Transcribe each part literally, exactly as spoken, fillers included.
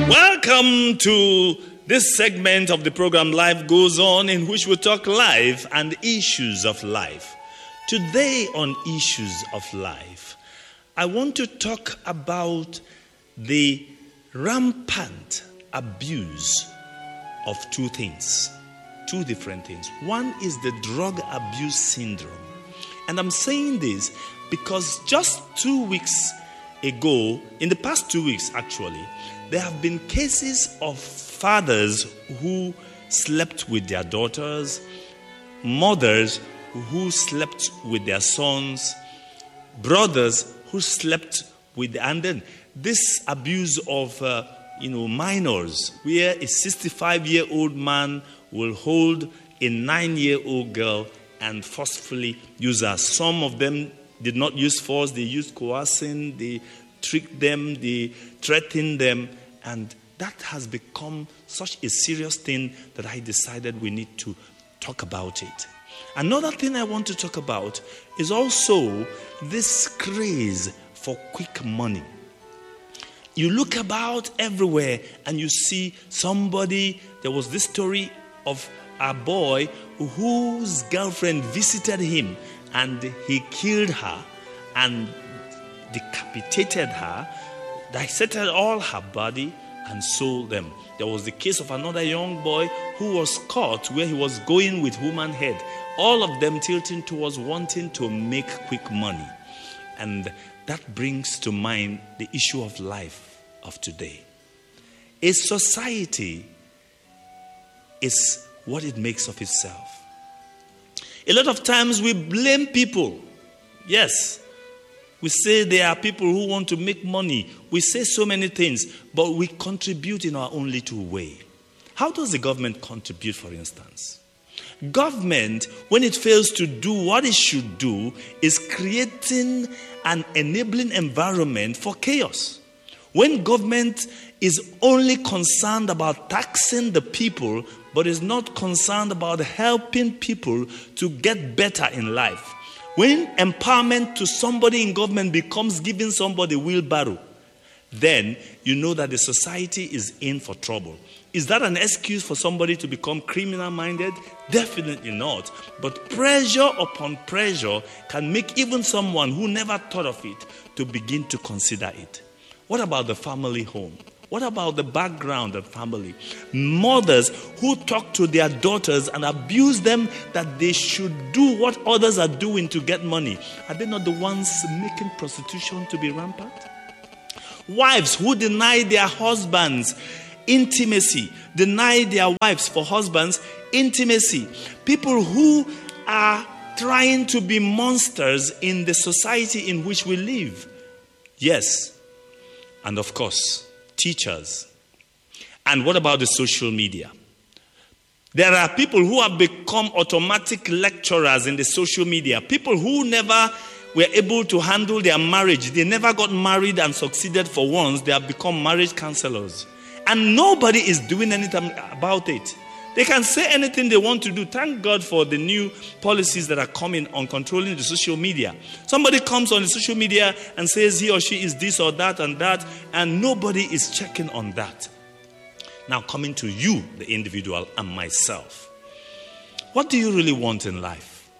Welcome to this segment of the program Life Goes On, in which we talk life and issues of life. Today on Issues of Life, I want to talk about the rampant abuse of two things, two different things. One is the drug abuse syndrome. And I'm saying this because just two weeks ago, in the past two weeks actually, there have been cases of fathers who slept with their daughters, mothers who slept with their sons, brothers who slept with, and then this abuse of uh, you know minors, where a sixty-five-year-old man will hold a nine-year-old girl and forcefully use her. Some of them did not use force; they used coercing, they tricked them, they threatened them. And that has become such a serious thing that I decided we need to talk about it. Another thing I want to talk about is also this craze for quick money. You look about everywhere and you see somebody. There was this story of a boy whose girlfriend visited him and he killed her and decapitated her, dissected all her body and sold them. There was the case of another young boy who was caught where he was going with human head. All of them tilting towards wanting to make quick money. And that brings to mind the issue of life of today. A society is what it makes of itself. A lot of times we blame people. Yes. We say there are people who want to make money. We say so many things, but we contribute in our own little way. How does the government contribute, for instance? Government, when it fails to do what it should do, is creating an enabling environment for chaos. When government is only concerned about taxing the people, but is not concerned about helping people to get better in life, when empowerment to somebody in government becomes giving somebody a wheelbarrow, then you know that the society is in for trouble. Is that an excuse for somebody to become criminal-minded? Definitely not. But pressure upon pressure can make even someone who never thought of it to begin to consider it. What about the family home? What about the background of family? Mothers who talk to their daughters and abuse them that they should do what others are doing to get money. Are they not the ones making prostitution to be rampant? Wives who deny their husbands intimacy, deny their wives for husbands intimacy. People who are trying to be monsters in the society in which we live. Yes, and of course, teachers. And what about the social media? There are people who have become automatic lecturers in the social media. People who never were able to handle their marriage. They never got married and succeeded for once. They have become marriage counselors. And nobody is doing anything about it. They can say anything they want to do. Thank God for the new policies that are coming on controlling the social media. Somebody comes on the social media and says he or she is this or that and that, and nobody is checking on that. Now coming to you, the individual, and myself. What do you really want in life?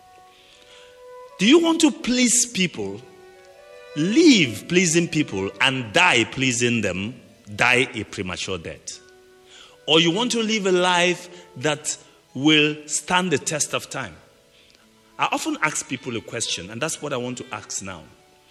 Do you want to please people, live pleasing people, and die pleasing them, die a premature death? Or you want to live a life that will stand the test of time? I often ask people a question, and that's what I want to ask now.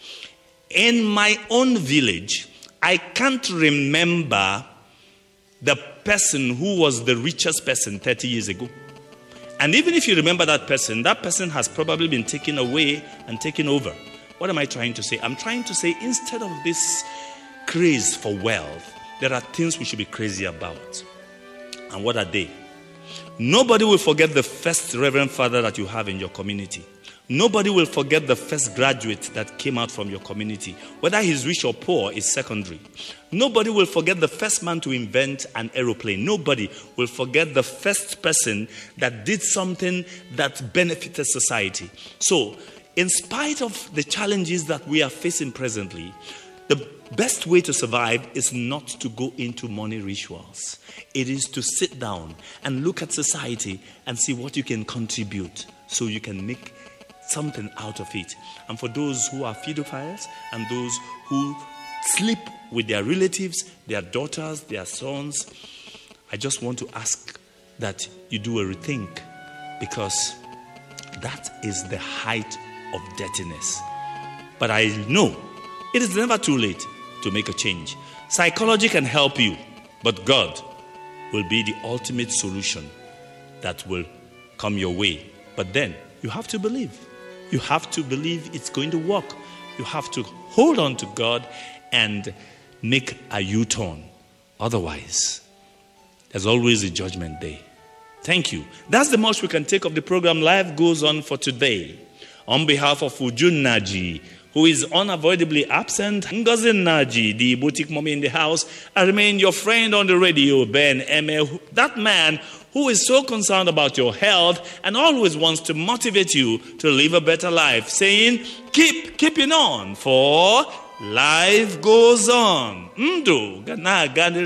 In my own village, I can't remember the person who was the richest person thirty years ago. And even if you remember that person, that person has probably been taken away and taken over. What am I trying to say? I'm trying to say instead of this craze for wealth, there are things we should be crazy about. And what are they? Nobody will forget the first reverend father that you have in your community. Nobody will forget the first graduate that came out from your community. Whether he's rich or poor is secondary. Nobody will forget the first man to invent an aeroplane. Nobody will forget the first person that did something that benefited society. So, in spite of the challenges that we are facing presently, The best way to survive is not to go into money rituals. It is to sit down and look at society and see what you can contribute so you can make something out of it. And for those who are pedophiles and those who sleep with their relatives, their daughters, their sons, I just want to ask that you do a rethink, because that is the height of dirtiness. But I know it is never too late to make a change. Psychology can help you, but God will be the ultimate solution that will come your way. But then you have to believe. You have to believe it's going to work. You have to hold on to God and make a U-turn. Otherwise, there's always a judgment day. Thank you. That's the much we can take of the program Life Goes On for today. On behalf of Ujun Naji, who is unavoidably absent, Ngozi Naji, the boutique mommy in the house, I remain your friend on the radio, Ben Eme, that man who is so concerned about your health and always wants to motivate you to live a better life, saying, keep keeping on, for life goes on. Mdo, gana, gana.